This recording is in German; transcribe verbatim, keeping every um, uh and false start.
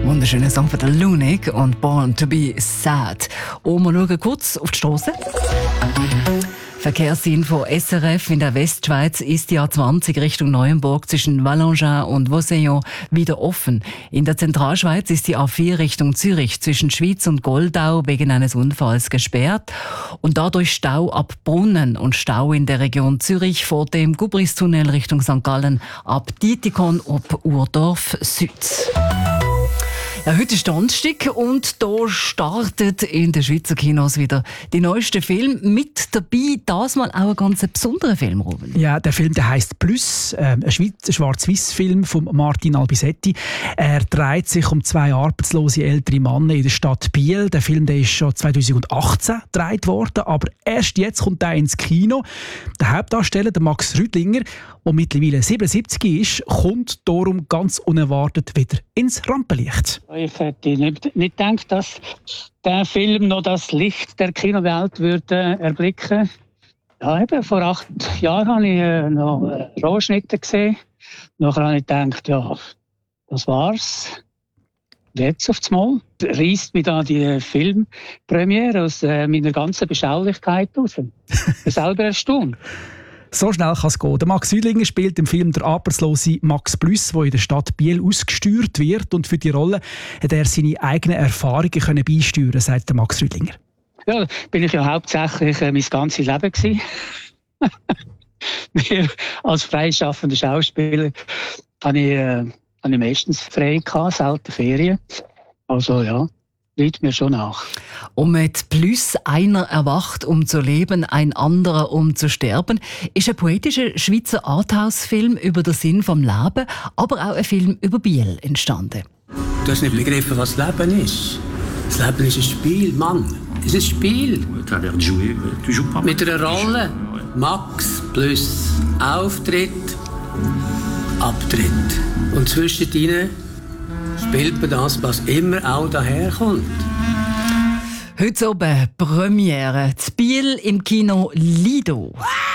Wunderschöner Song von der Lunik und Born to be Sad. Und wir schauen kurz auf die Strasse. Verkehrsinfo S R F in der Westschweiz ist die A zwanzig Richtung Neuenburg zwischen Valangin und Vauseillon wieder offen. In der Zentralschweiz ist die A vier Richtung Zürich zwischen Schwyz und Goldau wegen eines Unfalls gesperrt. Und dadurch Stau ab Brunnen und Stau in der Region Zürich vor dem Gubristunnel Richtung Sankt Gallen ab Dietikon ob Urdorf Süd. Ja, heute ist Donnerstag und da startet in den Schweizer Kinos wieder die neueste Film. Mit dabei, das mal auch ein ganz besonderer Film, Ruben. Ja, der Film der heisst «Plus», äh, ein Schwarz-Weiß-Film von Martin Albisetti. Er dreht sich um zwei arbeitslose ältere Männer in der Stadt Biel. Der Film der ist schon zweitausendachtzehn gedreht worden, aber erst jetzt kommt er ins Kino. Der Hauptdarsteller, der Max Rüdlinger, der mittlerweile siebenundsiebzig ist, kommt darum ganz unerwartet wieder ins Rampenlicht. Ich hätte nicht, nicht gedacht, dass der Film noch das Licht der Kinowelt würde erblicken. Ja, eben, vor acht Jahren habe ich äh, noch äh, Rohschnitte gesehen. Nachher habe ich gedacht, ja, das war's. Jetzt aufs Mal reißt mich da die Filmpremiere aus äh, meiner ganzen Beschaulichkeit raus. Ich bin selber erstaunt. So schnell kann es gehen. Der Max Rüdlinger spielt im Film der arbeitslose Max Plus, der in der Stadt Biel ausgesteuert wird. Und für die Rolle hat er seine eigenen Erfahrungen können beisteuern, sagt der Max Rüdlinger. Ja, bin ich ja hauptsächlich äh, mein ganzes Leben gewesen. Wir als freischaffender Schauspieler habe ich, äh, habe ich meistens frei gehabt, selten Ferien. Also ja, liegt mir schon nach. Und mit Plus «Einer erwacht, um zu leben, ein anderer, um zu sterben» ist ein poetischer Schweizer Arthouse-Film über den Sinn vom Leben, aber auch ein Film über Biel entstanden. Du hast nicht begriffen, was Leben ist. Das Leben ist ein Spiel, Mann. Es ist ein Spiel. Mit einer Rolle. Max plus Auftritt, Abtritt. Und zwischendrin spielt man das, was immer auch daherkommt. Heute oben Premiere. Z Biel im Kino Lido.